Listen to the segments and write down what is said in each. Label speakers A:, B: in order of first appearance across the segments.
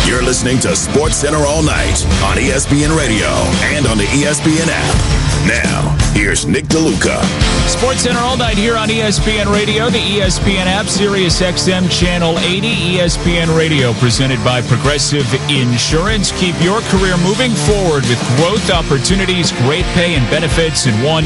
A: You're listening to Sports Center all night on ESPN Radio and on the ESPN app. Now, here's Nick DeLuca.
B: Sports Center all night here on ESPN Radio, the ESPN app, Sirius XM Channel 80, ESPN Radio, presented by Progressive Insurance. Keep your career moving forward with growth opportunities, great pay, and benefits in one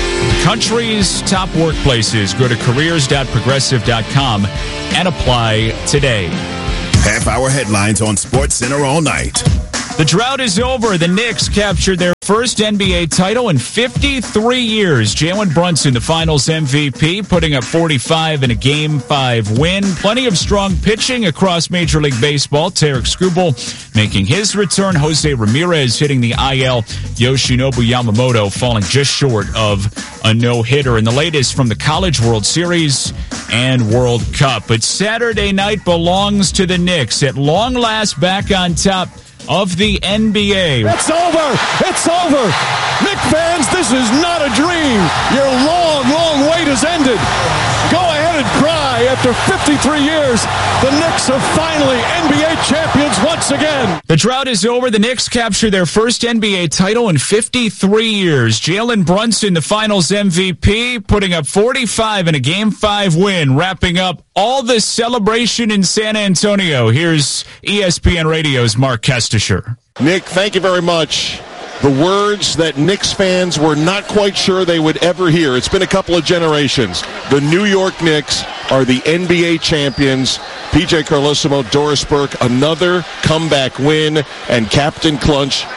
B: country's top workplaces. Go to careers.progressive.com and apply today.
A: Half-hour headlines on Sports Center all night.
B: The drought is over. The Knicks captured their first NBA title in 53 years. Jalen Brunson, the Finals MVP, putting up 45 in a Game 5 win. Plenty of strong pitching across Major League Baseball. Tarek Skubal making his return. Jose Ramirez hitting the IL. Yoshinobu Yamamoto falling just short of a no-hitter. And the latest from the College World Series and World Cup. But Saturday night belongs to the Knicks. At long last, back on top of the NBA.
C: It's over. It's over. Knicks fans, this is not a dream. Your long, long wait has ended. Go ahead and cry. After 53 years, the Knicks are finally NBA champions once again.
B: The drought is over. The Knicks capture their first NBA title in 53 years. Jalen Brunson, the Finals MVP, putting up 45 in a Game 5 win, wrapping up all the celebration in San Antonio. Here's ESPN Radio's Mark Kestisher.
D: Nick, thank you very much. The words that Knicks fans were not quite sure they would ever hear. It's been a couple of generations. The New York Knicks are the NBA champions. PJ Carlesimo, Doris Burke, another comeback win, and Captain Clutch,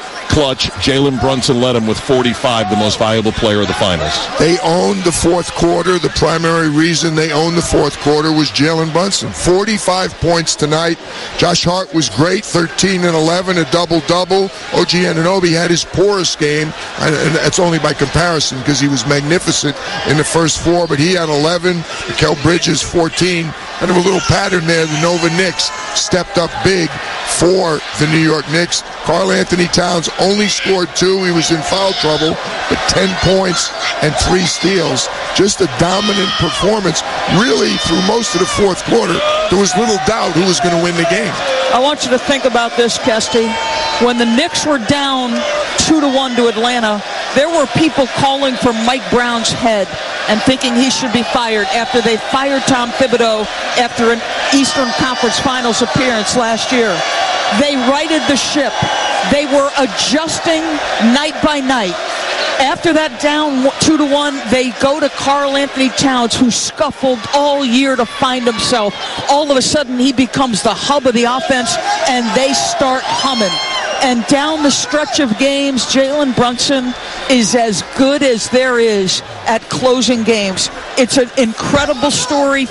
D: Jalen Brunson led him with 45, the most valuable player of the finals.
E: They owned the fourth quarter. The primary reason they owned the fourth quarter was Jalen Brunson. 45 points tonight. Josh Hart was great, 13 and 11, a double-double. OG Anunoby had his poorest game, and that's only by comparison because he was magnificent in the first four, but he had 11. Mikal Bridges, 14. Kind of a little pattern there. The Nova Knicks stepped up big for the New York Knicks. Karl Anthony Towns only scored 2. He was in foul trouble, but 10 points and 3 steals. Just a dominant performance, really, through most of the fourth quarter. There was little doubt who was going to win the game.
F: I want you to think about this, Kesty. When the Knicks were down 2-1 to Atlanta, there were people calling for Mike Brown's head and thinking he should be fired after they fired Tom Thibodeau after an Eastern Conference Finals appearance last year. They righted the ship. They were adjusting night by night. After that down 2-1, they go to Karl Anthony Towns, who scuffled all year to find himself. All of a sudden, he becomes the hub of the offense, and they start humming. And down the stretch of games, Jalen Brunson is as good as there is at closing games. It's an incredible story,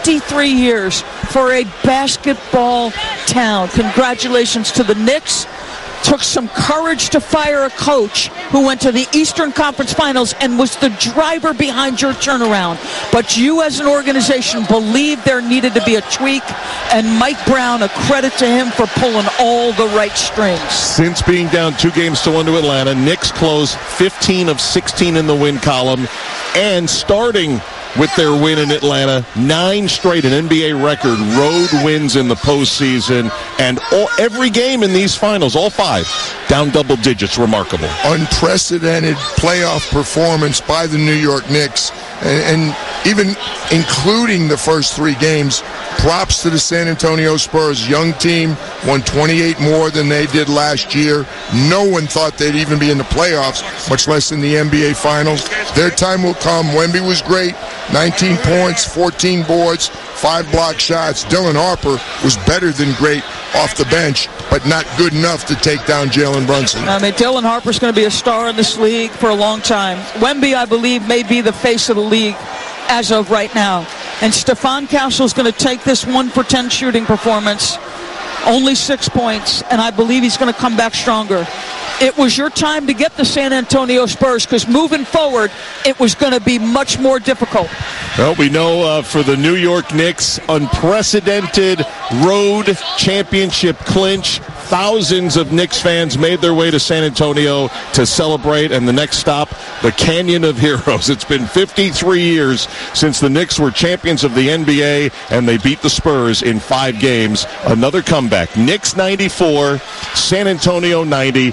F: 53 years for a basketball town. Congratulations to the Knicks. Took some courage to fire a coach who went to the Eastern Conference Finals and was the driver behind your turnaround. But you as an organization believed there needed to be a tweak, and Mike Brown, a credit to him for pulling all the right strings.
D: Since being down 2-1 to Atlanta, Knicks closed 15 of 16 in the win column, and starting with their win in Atlanta, 9 straight, an NBA record, road wins in the postseason, and every game in these finals, all 5, down double digits. Remarkable.
E: Unprecedented playoff performance by the New York Knicks, and even including the first 3 games. Props to the San Antonio Spurs. Young team, won 28 more than they did last year. No one thought they'd even be in the playoffs, much less in the NBA Finals. Their time will come. Wemby was great. 19 points, 14 boards, 5 block shots. Dylan Harper was better than great off the bench, but not good enough to take down Jalen Brunson.
F: I mean, Dylan Harper's going to be a star in this league for a long time. Wemby, I believe, may be the face of the league as of right now. And Stephon Castle's going to take this 1-for-10 shooting performance, only 6 points, and I believe he's going to come back stronger. It was your time to get the San Antonio Spurs, because moving forward, it was going to be much more difficult.
D: Well, we know for the New York Knicks, unprecedented road championship clinch, thousands of Knicks fans made their way to San Antonio to celebrate, and the next stop, the Canyon of Heroes. It's been 53 years since the Knicks were champions of the NBA, and they beat the Spurs in 5 games. Another comeback. Knicks 94, San Antonio 90,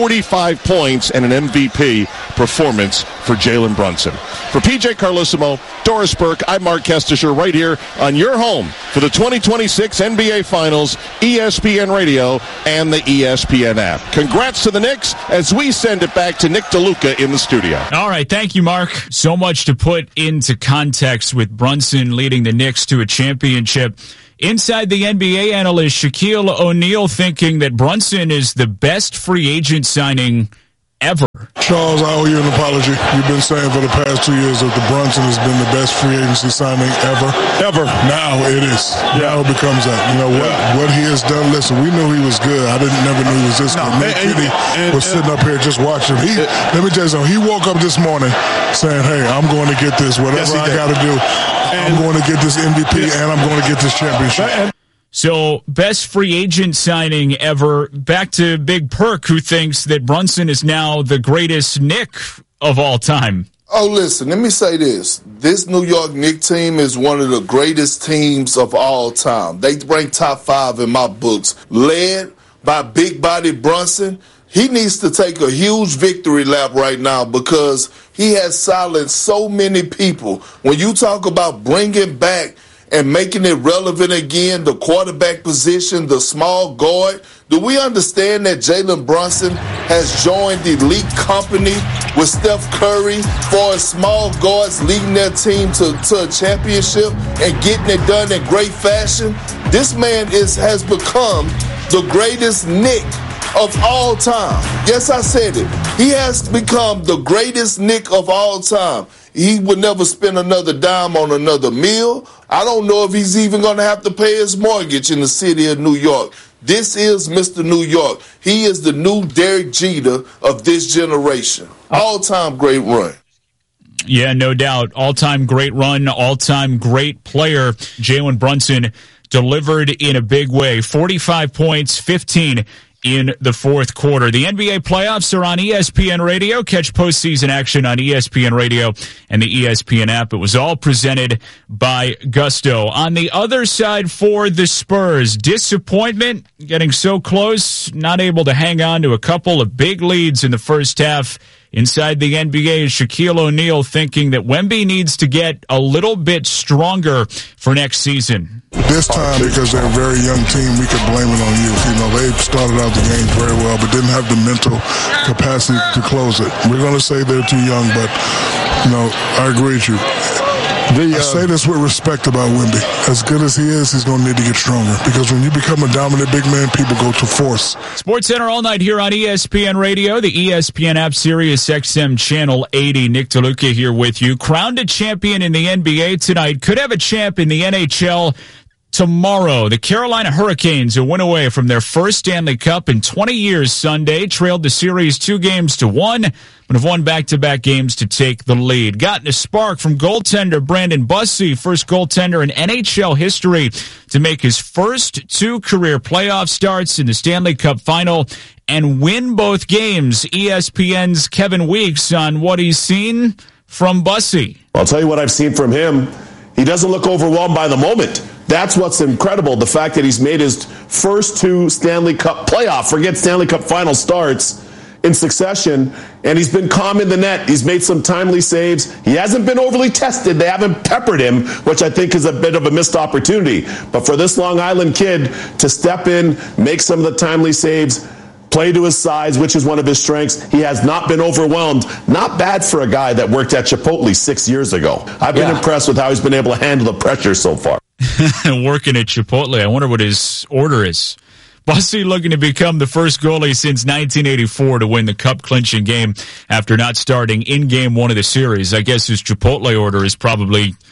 D: 45 points, and an MVP performance for Jalen Brunson. For PJ Carlosimo, Doris Burke, I'm Mark Kestisher, right here on your home for the 2026 NBA Finals, ESPN Radio, and the ESPN app. Congrats to the Knicks as we send it back to Nick DeLuca in the studio.
B: All right, thank you, Mark. So much to put into context with Brunson leading the Knicks to a championship. Inside the NBA analyst Shaquille O'Neal thinking that Brunson is the best free agent signing ever.
G: Charles, I owe you an apology. You've been saying for the past 2 years that the Brunson has been the best free agency signing ever. Now it is. Now it becomes that. You know what he has done. Listen, we knew he was good. I never knew he was this good. Nate Kitty was sitting up here just watching. Let me tell you something. He woke up this morning saying, "Hey, I'm going to get this. Whatever I got to do, I'm going to get this MVP and I'm going to get this championship."
B: So, best free agent signing ever. Back to Big Perk, who thinks that Brunson is now the greatest Knick of all time.
H: Oh, listen, let me say this. This New York Knicks team is one of the greatest teams of all time. They rank top 5 in my books. Led by big body Brunson. He needs to take a huge victory lap right now because he has silenced so many people. When you talk about bringing back and making it relevant again, the quarterback position, the small guard. Do we understand that Jalen Brunson has joined the elite company with Steph Curry for small guards leading their team to a championship and getting it done in great fashion? This man has become the greatest Knick of all time. Yes, I said it. He has become the greatest Knick of all time. He would never spend another dime on another meal. I don't know if he's even going to have to pay his mortgage in the city of New York. This is Mr. New York. He is the new Derek Jeter of this generation. All-time great run.
B: Yeah, no doubt. All-time great run, all-time great player. Jalen Brunson delivered in a big way. 45 points, 15 in the fourth quarter. The NBA playoffs are on ESPN Radio. Catch postseason action on ESPN Radio and the ESPN app. It was all presented by Gusto. On the other side for the Spurs, disappointment, getting so close, not able to hang on to a couple of big leads in the first half. Inside the NBA is Shaquille O'Neal thinking that Wemby needs to get a little bit stronger for next season.
G: This time, because they're a very young team, we could blame it on you. You know, they started out the game very well, but didn't have the mental capacity to close it. We're going to say they're too young, but, you know, I agree with you. I say this with respect about Wemby. As good as he is, he's going to need to get stronger. Because when you become a dominant big man, people go to force.
B: Sports Center all night here on ESPN Radio, the ESPN app, Sirius XM Channel 80. Nick DeLuca here with you. Crowned a champion in the NBA tonight. Could have a champ in the NHL tomorrow. The Carolina Hurricanes, who went away from their first Stanley Cup in 20 years Sunday, trailed the series 2-1, but have won back-to-back games to take the lead. Gotten a spark from goaltender Brandon Bussey, first goaltender in NHL history to make his first 2 career playoff starts in the Stanley Cup final and win both games. ESPN's Kevin Weeks on what he's seen from Bussey.
I: I'll tell you what I've seen from him. He doesn't look overwhelmed by the moment. That's what's incredible, the fact that he's made his first 2 Stanley Cup playoff, forget Stanley Cup final starts, in succession, and he's been calm in the net. He's made some timely saves. He hasn't been overly tested. They haven't peppered him, which I think is a bit of a missed opportunity. But for this Long Island kid to step in, make some of the timely saves, play to his size, which is one of his strengths. He has not been overwhelmed. Not bad for a guy that worked at Chipotle 6 years ago. I've been impressed with how he's been able to handle the pressure so far.
B: Working at Chipotle, I wonder what his order is. Bussey looking to become the first goalie since 1984 to win the cup-clinching game after not starting in Game 1 of the series. I guess his Chipotle order is probably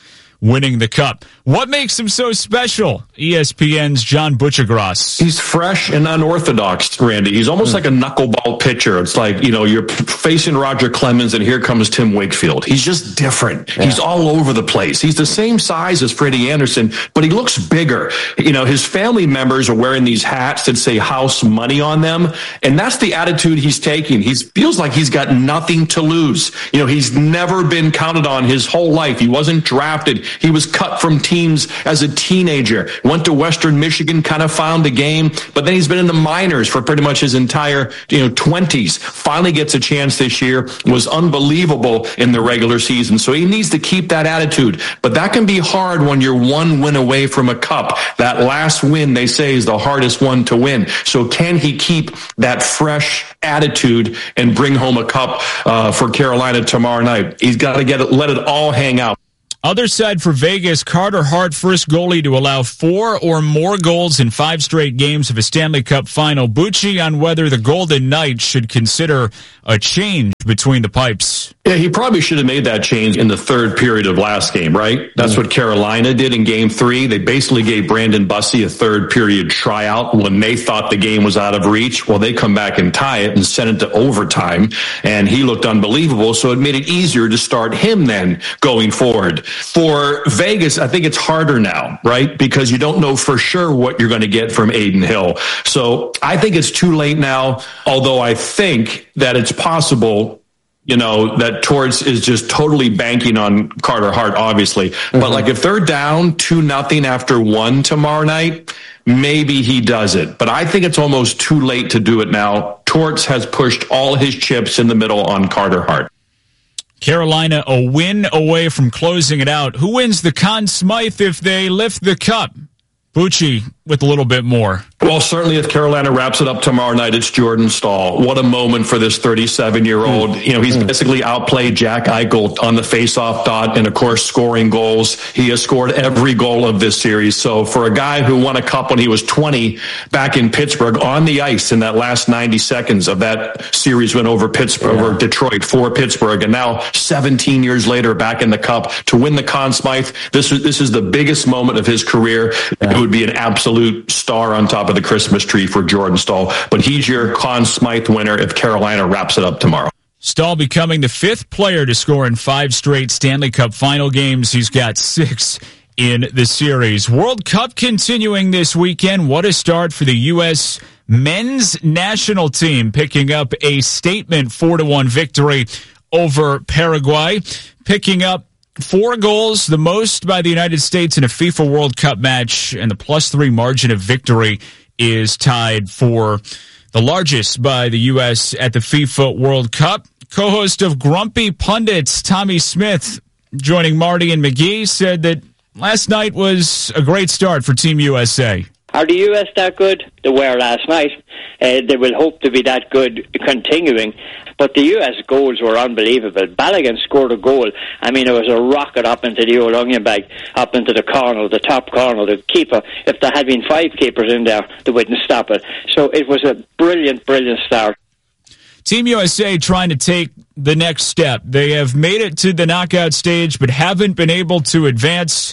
B: winning the Cup. What makes him so special? ESPN's John Butchergross.
J: He's fresh and unorthodox, Randy. He's almost like a knuckleball pitcher. It's like, you're facing Roger Clemens and here comes Tim Wakefield. He's just different. Yeah. He's all over the place. He's the same size as Freddie Anderson, but he looks bigger. His family members are wearing these hats that say house money on them, and that's the attitude he's taking. He feels like he's got nothing to lose. He's never been counted on his whole life. He wasn't drafted. He was cut from teams as a teenager, went to Western Michigan, kind of found the game, but then he's been in the minors for pretty much his entire 20s. Finally gets a chance this year, was unbelievable in the regular season. So he needs to keep that attitude, but that can be hard when you're one win away from a Cup. That last win, they say, is the hardest one to win. So can he keep that fresh attitude and bring home a Cup for Carolina tomorrow night? He's got to let it all hang out.
B: Other side for Vegas, Carter Hart, first goalie to allow 4 or more goals in 5 straight games of a Stanley Cup final. Bucci on whether the Golden Knights should consider a change between the pipes.
J: Yeah, he probably should have made that change in the third period of last game, right? That's what Carolina did in Game 3. They basically gave Brandon Bussey a third period tryout when they thought the game was out of reach. Well, they come back and tie it and send it to overtime, and he looked unbelievable, so it made it easier to start him then going forward. For Vegas, I think it's harder now, right? Because you don't know for sure what you're going to get from Adin Hill. So I think it's too late now, although I think that it's possible that Torts is just totally banking on Carter Hart, obviously. Mm-hmm. But like if they're down 2-0 after 1 tomorrow night, maybe he does it. But I think it's almost too late to do it now. Torts has pushed all his chips in the middle on Carter Hart.
B: Carolina a win away from closing it out. Who wins the Conn Smythe if they lift the Cup? Bucci with a little bit more.
J: Well, certainly if Carolina wraps it up tomorrow night, it's Jordan Staal. What a moment for this 37-year-old. He's basically outplayed Jack Eichel on the faceoff dot and, of course, scoring goals. He has scored every goal of this series. So for a guy who won a Cup when he was 20 back in Pittsburgh on the ice in that last 90 seconds of that series went over over Detroit for Pittsburgh, and now 17 years later back in the Cup to win the Conn Smythe, this is the biggest moment of his career. It would be an absolute star on top of the Christmas tree for Jordan Staal. But he's your Conn Smythe winner if Carolina wraps it up tomorrow.
B: Staal becoming the 5th player to score in 5 straight Stanley Cup final games. He's got 6 in the series. World Cup continuing this weekend. What a start for the U.S. men's national team, picking up a statement 4-1 victory over Paraguay, picking up 4 goals, the most by the United States in a FIFA World Cup match, and the +3 margin of victory is tied for the largest by the U.S. at the FIFA World Cup. Co-host of Grumpy Pundits, Tommy Smith, joining Marty and McGee, said that last night was a great start for Team USA.
K: Are the US that good? They were last night. They will hope to be that good continuing. But the US goals were unbelievable. Balogun scored a goal. I mean, it was a rocket up into the old onion bag, up into the corner, the top corner. The keeper, if there had been 5 keepers in there, they wouldn't stop it. So it was a brilliant, brilliant start.
B: Team USA trying to take the next step. They have made it to the knockout stage, but haven't been able to advance.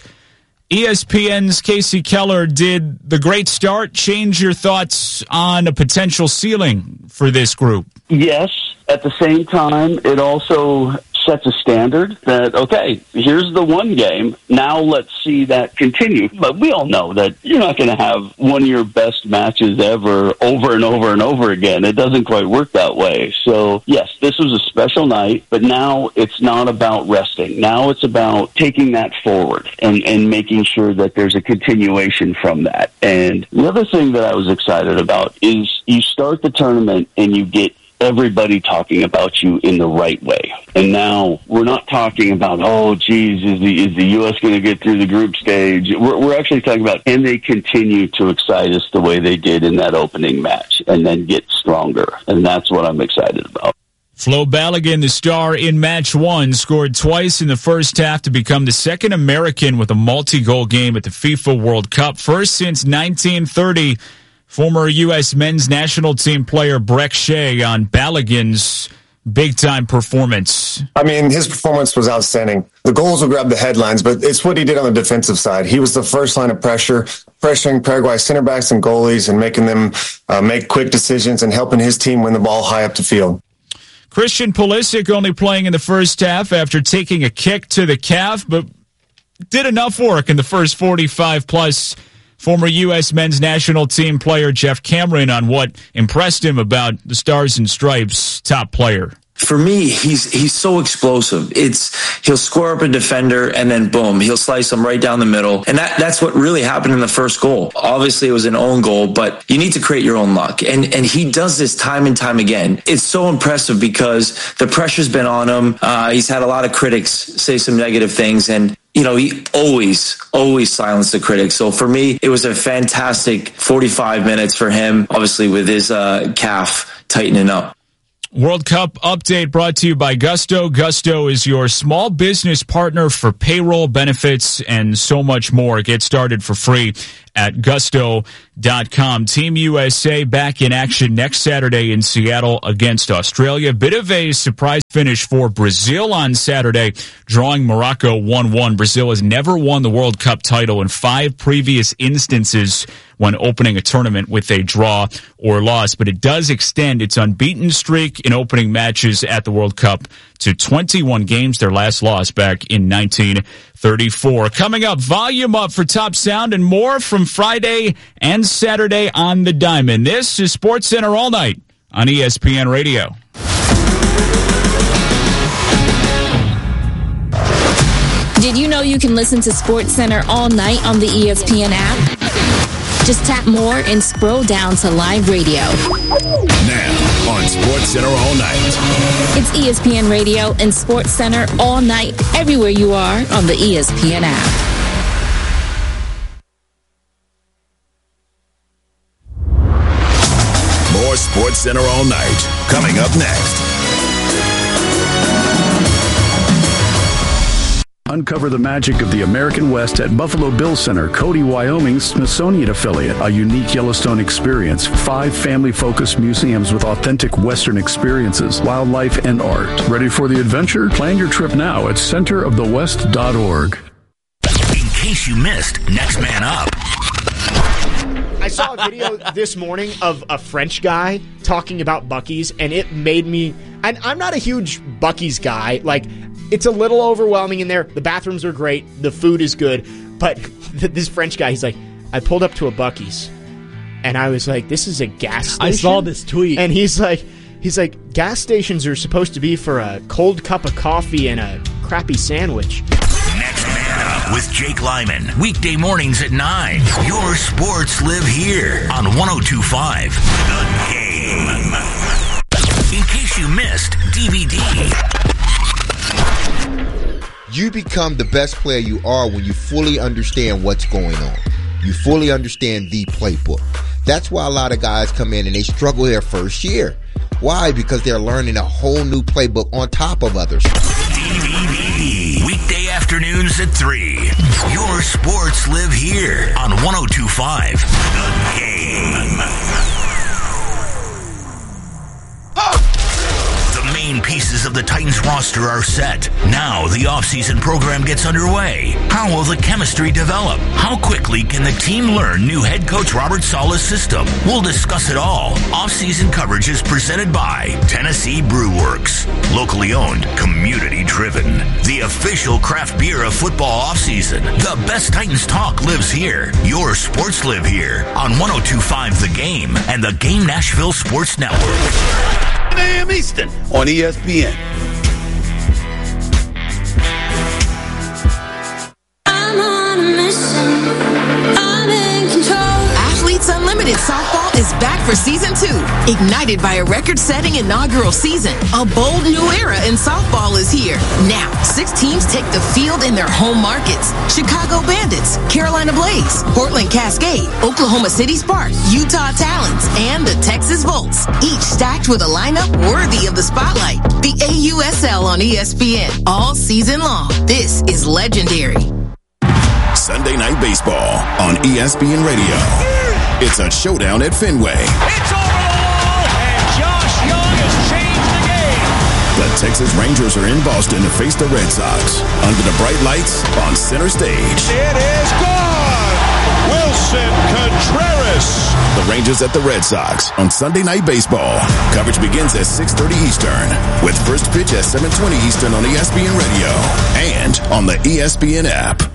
B: ESPN's Casey Keller, did the great start change your thoughts on a potential ceiling for this group?
L: Yes. At the same time, it also sets a standard that, okay, here's the one game. Now let's see that continue. But we all know that you're not going to have one of your best matches ever over and over and over again. It doesn't quite work that way. So, yes, this was a special night, but now it's not about resting. Now it's about taking that forward and making sure that there's a continuation from that. And the other thing that I was excited about is you start the tournament and you get everybody talking about you in the right way. And now we're not talking about, oh, geez, is the U.S. going to get through the group stage? We're actually talking about, can they continue to excite us the way they did in that opening match and then get stronger? And that's what I'm excited about.
B: Flo Balogun, the star in Match 1, scored twice in the first half to become the second American with a multi-goal game at the FIFA World Cup. First since 1930. Former U.S. men's national team player Brek Shea on Balogun's big-time performance.
M: I mean, his performance was outstanding. The goals will grab the headlines, but it's what he did on the defensive side. He was the first line of pressure, pressuring Paraguay center backs and goalies and making them make quick decisions and helping his team win the ball high up the field.
B: Christian Pulisic only playing in the first half after taking a kick to the calf, but did enough work in the first 45-plus. Former U.S. men's national team player Jeff Cameron on what impressed him about the Stars and Stripes top player.
N: For me, he's so explosive. He'll score up a defender and then boom, he'll slice him right down the middle. And that's what really happened in the first goal. Obviously, it was an own goal, but you need to create your own luck. And he does this time and time again. It's so impressive because the pressure's been on him. He's had a lot of critics say some negative things, and he always silenced the critics. So for me, it was a fantastic 45 minutes for him, obviously with his calf tightening up.
B: World Cup update brought to you by Gusto. Gusto is your small business partner for payroll, benefits, and so much more. Get started for free at gusto.com. Team USA back in action next Saturday in Seattle against Australia. Bit of a surprise finish for Brazil on Saturday, drawing Morocco 1-1. Brazil has never won the World Cup title in 5 previous instances when opening a tournament with a draw or loss, but it does extend its unbeaten streak in opening matches at the World Cup to 21 games, their last loss back in 1934. Coming up, volume up for Top Sound and more from Friday and Saturday on the Diamond. This is SportsCenter All Night on ESPN Radio.
O: Did you know you can listen to SportsCenter all night on the ESPN app? Just tap more and scroll down to live radio.
A: Now on SportsCenter All Night.
O: It's ESPN Radio and SportsCenter all night, everywhere you are on the ESPN app.
A: More SportsCenter All Night coming up next.
P: Uncover the magic of the American West at Buffalo Bill Center, Cody, Wyoming's Smithsonian affiliate. A unique Yellowstone experience. 5 family-focused museums with authentic Western experiences, wildlife, and art. Ready for the adventure? Plan your trip now at centerofthewest.org.
A: In case you missed Next Man Up.
Q: I saw a video this morning of a French guy talking about Buc-ee's, and it made me... And I'm not a huge Buc-ee's guy. Like, it's a little overwhelming in there. The bathrooms are great. The food is good. But this French guy, he's like, I pulled up to a Buc-ee's, and I was like, this is a gas station?
R: I saw this tweet.
Q: And he's like, gas stations are supposed to be for a cold cup of coffee and a crappy sandwich.
A: Next Man Up with Jake Lyman. Weekday mornings at 9. Your sports live here on 102.5 The Game. In case you missed DVD.
S: You become the best player you are when you fully understand what's going on. You fully understand the playbook. That's why a lot of guys come in and they struggle their first year. Why? Because they're learning a whole new playbook on top of others.
A: DVD. Weekday afternoons at 3. Your sports live here on 102.5 The Game. The main pieces of the Titans roster are set. Now the offseason program gets underway. How will the chemistry develop? How quickly can the team learn new head coach Robert Saleh's system? We'll discuss it all. Offseason coverage is presented by Tennessee Brew Works. Locally owned, community driven. The official craft beer of football offseason. The best Titans talk lives here. Your sports live here on 102.5 The Game and the Game Nashville Sports Network.
T: 9 a.m. Eastern on ESPN.
U: I'm on a mission. I'm in control. Athletes Unlimited Softball is back for Season 2. Ignited by a record-setting inaugural season, a bold new era in softball is here. Now, 6 teams take the field in their home markets. Chicago Bandits, Carolina Blaze, Portland Cascade, Oklahoma City Sparks, Utah Talons, and the Texas Volts. Each stacked with a lineup worthy of the spotlight. The AUSL on ESPN all season long. This is legendary.
A: Sunday Night Baseball on ESPN Radio. It's a showdown at Fenway.
B: It's over the wall, and Josh Young has changed the game.
R: The Texas Rangers are in Boston to face the Red Sox under the bright lights on center stage.
C: It is gone! Wilson Contreras!
R: The Rangers at the Red Sox on Sunday Night Baseball. Coverage begins at 6:30 Eastern with first pitch at 7:20 Eastern on ESPN Radio and on the ESPN app.